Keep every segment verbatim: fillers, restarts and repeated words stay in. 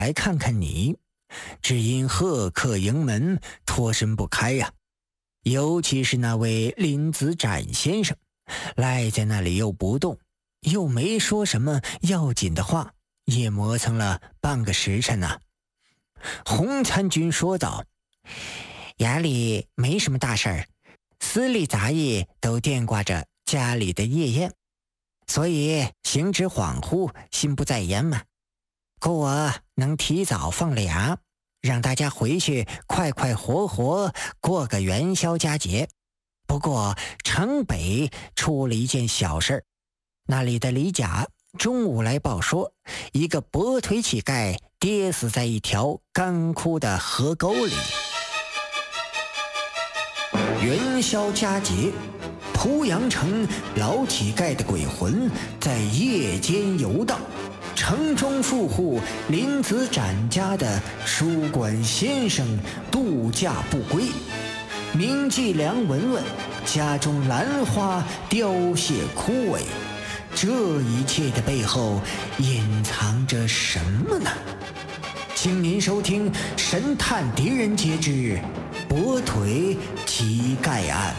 来看看你，只因贺客迎门，脱身不开呀、啊。尤其是那位林子展先生，赖在那里又不动，又没说什么要紧的话，也磨蹭了半个时辰呢、啊。洪参军说道：衙里没什么大事儿，司隶杂役都惦挂着家里的夜宴，所以行之恍惚，心不在焉嘛。故我能提早放了衙，让大家回去快快活活过个元宵佳节。不过城北出了一件小事，那里的李甲中午来报说，一个跛腿乞丐跌死在一条干枯的河沟里。元宵佳节，濮阳城老乞丐的鬼魂在夜间游荡，城中富户林子展家的书馆先生度假不归，名妓梁文文家中兰花凋谢枯萎，这一切的背后隐藏着什么呢？请您收听《神探狄仁杰之跛腿乞丐案》。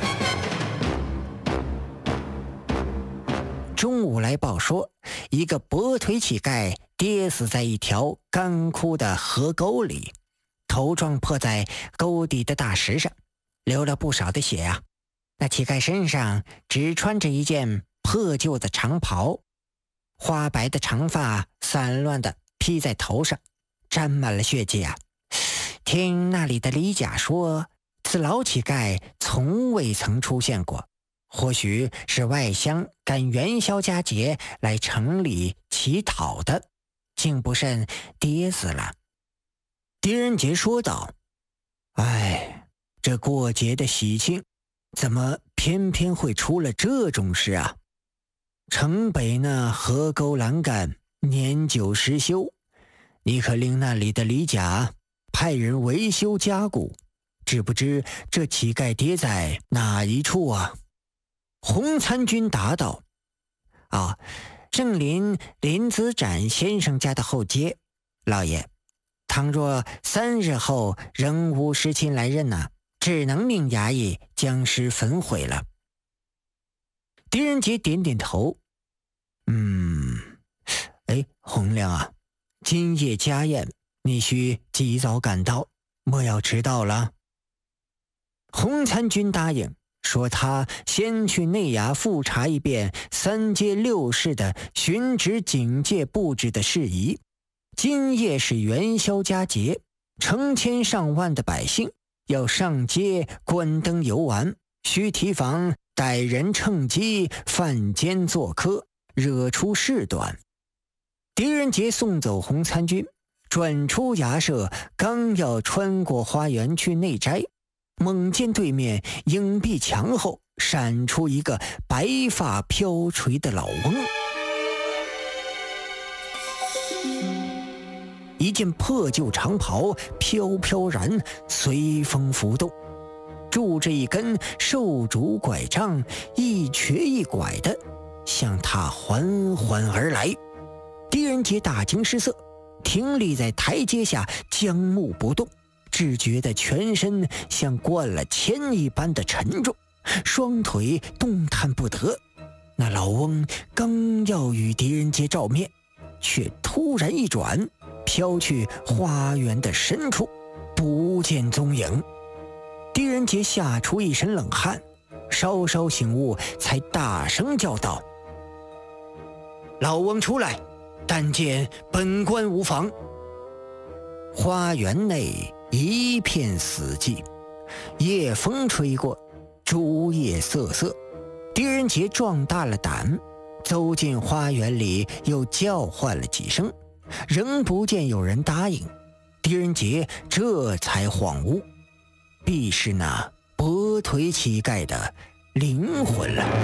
中午来报说，一个跛腿乞丐跌死在一条干枯的河沟里，头撞破在沟底的大石上，流了不少的血啊。那乞丐身上只穿着一件破旧的长袍，花白的长发散乱地披在头上，沾满了血迹啊。听那里的李甲说，此老乞丐从未曾出现过，或许是外乡赶元宵佳节来城里乞讨的，竟不慎跌死了。狄仁杰说道：哎，这过节的喜庆，怎么偏偏会出了这种事啊？城北那河沟栏杆年久失修，你可令那里的李甲派人维修加固，只不知这乞丐跌在哪一处啊？洪参军答道：啊，正临林子展先生家的后街，老爷，倘若三日后仍无尸亲来认啊，只能命衙役将尸焚毁了。狄仁杰点点头，嗯，哎，洪亮啊，今夜家宴，你需及早赶到，莫要迟到了。洪参军答应，说他先去内衙复查一遍三街六市的巡职警戒布置的事宜。今夜是元宵佳节，成千上万的百姓要上街观灯游玩，需提防歹人趁机犯奸作科，惹出事端。狄仁杰送走洪参军，转出衙舍，刚要穿过花园去内斋，猛见对面影壁墙后闪出一个白发飘垂的老翁，一件破旧长袍飘飘然随风浮动，拄着一根瘦竹拐杖，一瘸一拐的向他缓缓而来。狄仁杰大惊失色，停立在台阶下，僵木不动，只觉得全身像灌了铅一般的沉重，双腿动弹不得。那老翁刚要与狄仁杰照面，却突然一转，飘去花园的深处，不见踪影。狄仁杰吓出一身冷汗，稍稍醒悟，才大声叫道：老翁出来，但见本官无妨。花园内一片死寂，夜风吹过，竹叶瑟瑟。狄仁杰壮大了胆，走进花园里，又叫唤了几声，仍不见有人答应。狄仁杰这才恍悟，必是那跛腿乞丐的灵魂了。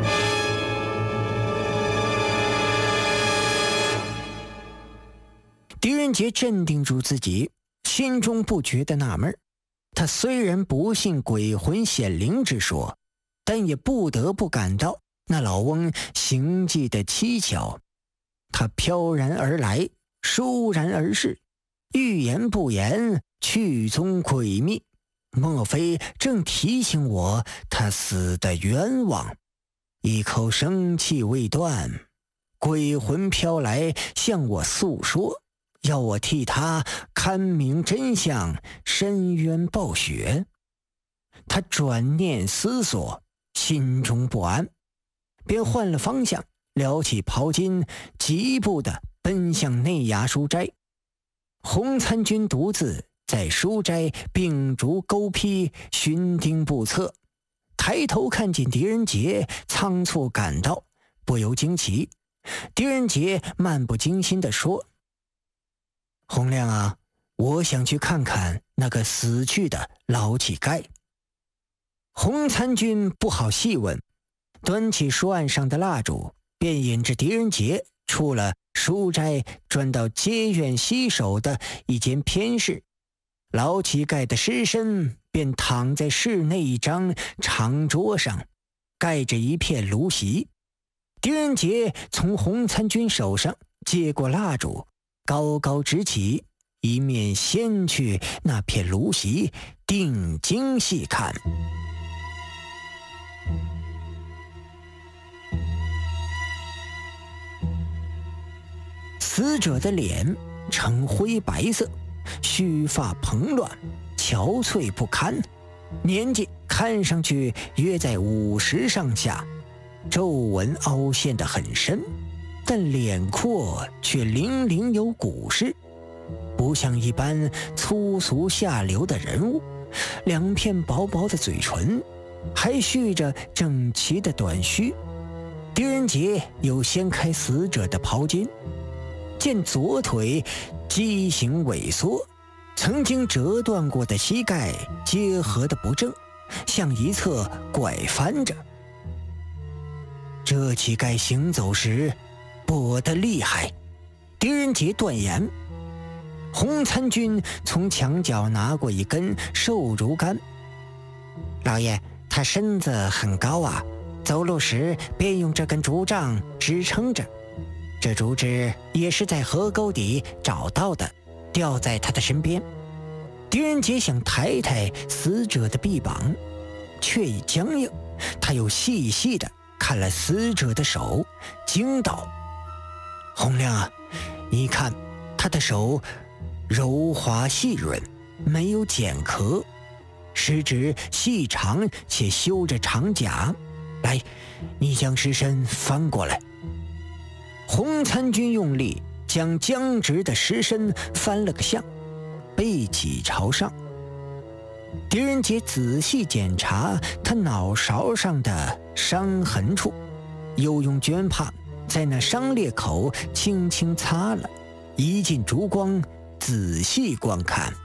狄仁杰镇定住自己，心中不觉得纳闷。他虽然不信鬼魂显灵之说，但也不得不感到那老翁行迹的蹊跷。他飘然而来，倏然而逝， 欲言不言，去踪诡秘，莫非正提醒我他死的冤枉？一口生气未断，鬼魂飘来向我诉说，要我替他看明真相，伸冤报雪。他转念思索，心中不安，便换了方向，撩起袍襟，疾步地奔向内衙书斋。洪参军独自在书斋秉烛钩劈，巡盯不测，抬头看见狄仁杰仓促赶到，不由惊奇。狄仁杰漫不经心地说：洪亮啊，我想去看看那个死去的老乞丐。洪参军不好细问，端起书案上的蜡烛，便引着狄仁杰出了书斋，转到街院西首的一间偏室。老乞丐的尸身便躺在室内一张长桌上，盖着一片芦席。狄仁杰从洪参军手上接过蜡烛，高高直起，一面掀去那片芦席，定睛细看。死者的脸呈灰白色，须发蓬乱，憔悴不堪，年纪看上去约在五十上下，皱纹凹陷得很深，但脸廓却零零有古式，不像一般粗俗下流的人物。两片薄薄的嘴唇，还蓄着整齐的短须。狄仁杰又掀开死者的袍襟，见左腿畸形萎缩，曾经折断过的膝盖结合得不正，向一侧拐翻着。这乞丐行走时跛得厉害，狄仁杰断言。洪参军从墙角拿过一根瘦竹竿：老爷，他身子很高啊，走路时便用这根竹杖支撑着，这竹枝也是在河沟底找到的，吊在他的身边。狄仁杰想抬抬死者的臂膀，却已僵硬。他又细细地看了死者的手，惊道：洪亮啊，你看他的手柔滑细润，没有茧壳，食指细长且修着长甲。来，你将尸身翻过来。洪参军用力将僵直的尸身翻了个相，背脊朝上。狄仁杰仔细检查他脑勺上的伤痕处，又用绢帕在那伤裂口轻轻擦了，移进烛光仔细观看。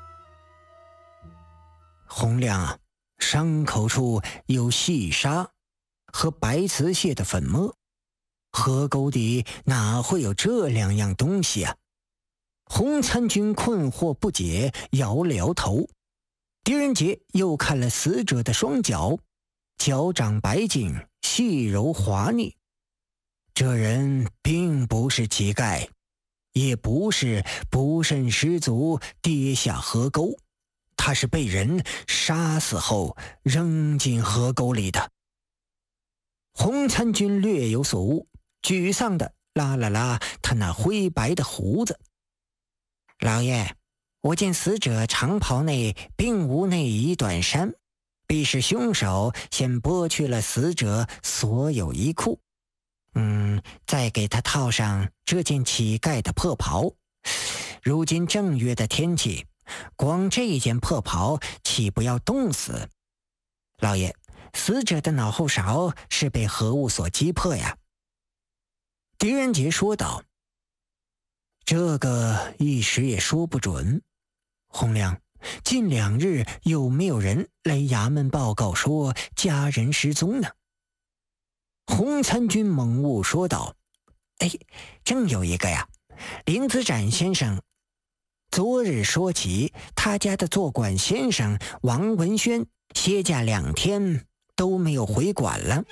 洪亮啊，伤口处有细沙和白瓷蟹的粉末，河沟底哪会有这两样东西啊？洪参军困惑不解，摇了摇头。狄仁杰又看了死者的双脚，脚掌白净，细柔滑腻。这人并不是乞丐，也不是不慎失足跌下河沟，他是被人杀死后扔进河沟里的。洪参军略有所悟，沮丧地拉了拉他那灰白的胡子。老爷，我见死者长袍内并无内衣短衫，必是凶手先剥去了死者所有衣裤，嗯，再给他套上这件乞丐的破袍。如今正月的天气，光这件破袍岂不要冻死？老爷，死者的脑后勺是被何物所击破呀？狄仁杰说道。这个一时也说不准。洪亮，近两日有没有人来衙门报告说家人失踪呢？洪参军猛悟说道：哎，正有一个呀，林子展先生昨日说起，他家的做馆先生王文轩歇假两天都没有回馆了。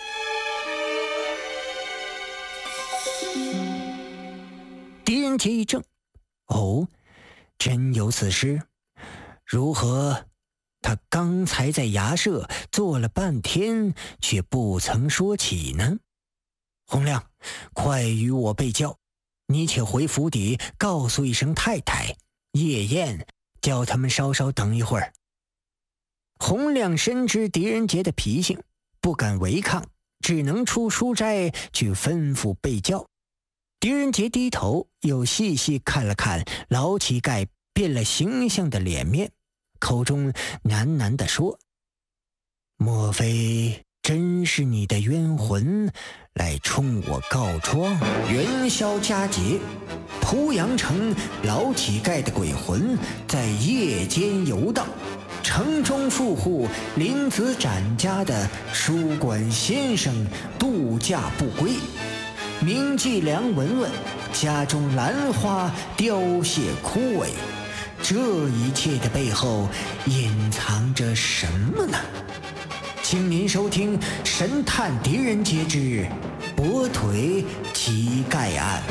狄仁杰一怔，哦， 真有此事？如何？他刚才在衙舍坐了半天，却不曾说起呢。洪亮，快与我备教，你且回府邸告诉一声太太，夜宴叫他们稍稍等一会儿。洪亮深知狄仁杰的脾性，不敢违抗，只能出书斋去吩咐备教。狄仁杰低头又细细看了看老乞丐变了形象的脸面，口中喃喃地说：莫非真是你的冤魂来冲我告状？元宵佳节，濮阳城老乞丐的鬼魂在夜间游荡，城中富户林子展家的书馆先生度假不归，名妓梁文文家中兰花凋谢枯萎，这一切的背后隐藏着什么呢？请您收听《神探狄仁杰之跛腿乞丐案》。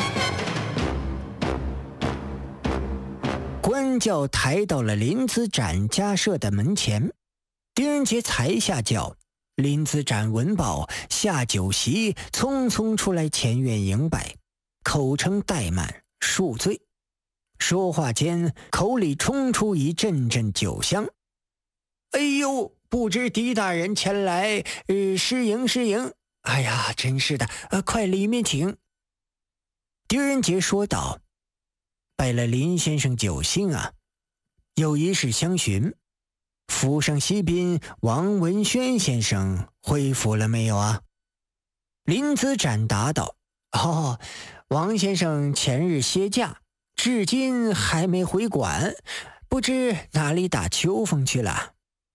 官轿抬到了林子展家舍的门前，狄仁杰才下轿，林子展闻报，下酒席，匆匆出来前院迎拜，口称怠慢，恕罪。说话间，口里冲出一阵阵酒香。哎呦，不知狄大人前来，呃，失迎失迎。哎呀，真是的，呃，快里面请。狄仁杰说道：拜了林先生酒兴啊，有一事相询，府上西宾王文轩先生回府了没有啊？林子展答道：哦，王先生前日歇假，至今还没回馆，不知哪里打秋风去了。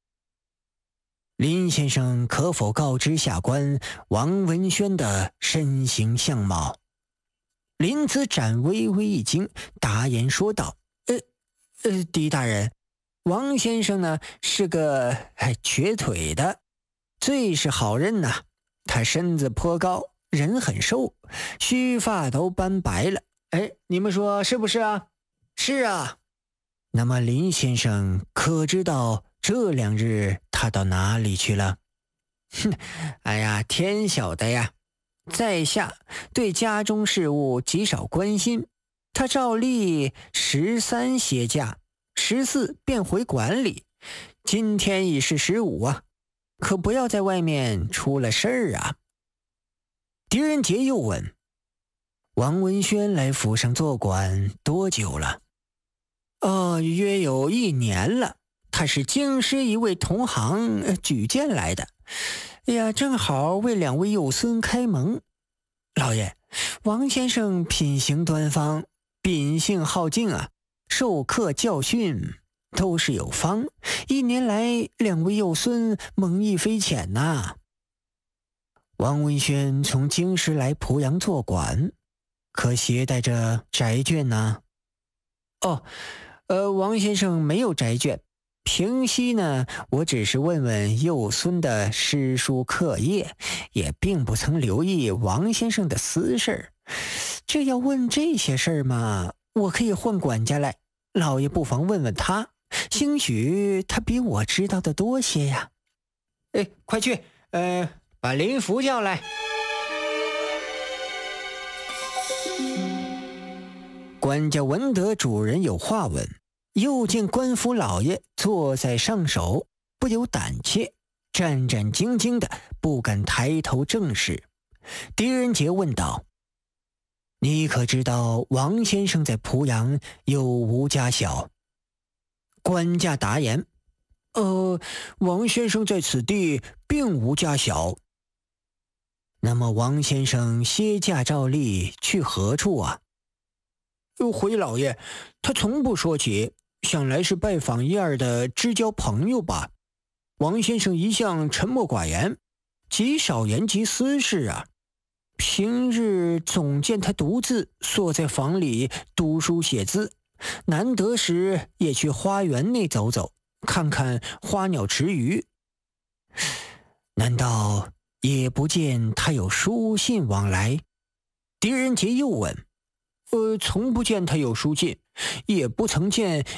林先生可否告知下官王文轩的身形相貌？林子展微微一惊，答言说道：呃呃，狄大人，王先生呢是个哎瘸腿的，最是好人呐、啊。他身子颇高，人很瘦，须发都斑白了。哎，你们说是不是啊？是啊。那么林先生可知道这两日他到哪里去了？哼，哎呀，天晓得呀。在下对家中事务极少关心，他照例十三歇假，十四便回馆里，今天已是十五啊，可不要在外面出了事儿啊。狄仁杰又问：王文轩来府上做馆多久了？哦，约有一年了，他是京师一位同行、呃、举荐来的。哎呀，正好为两位幼孙开蒙。老爷，王先生品行端方，秉性好静啊，授课教训都是有方，一年来两位幼孙蒙益非浅呐、啊。王文轩从京师来濮阳做馆，可携带着宅卷呢？哦，呃，王先生没有宅卷。平息呢，我只是问问幼孙的诗书课业，也并不曾留意王先生的私事。这要问这些事儿嘛，我可以换管家来，老爷不妨问问他，兴许他比我知道的多些呀。哎，快去，呃，把林福叫来。管家闻得主人有话问，又见官府老爷坐在上首，不由胆怯，战战兢兢的不敢抬头正视。狄仁杰问道：你可知道王先生在濮阳有无家小？官家答言：呃，王先生在此地并无家小。那么王先生歇假照例去何处啊？回老爷，他从不说起，想来是拜访一二的知交朋友吧。王先生一向沉默寡言，极少言及私事啊。平日总见他独自坐在房里读书写字，难得时也去花园内走走，看看花鸟池鱼。难道也不见他有书信往来？狄仁杰又问：呃，从不见他有书信， 也不曾见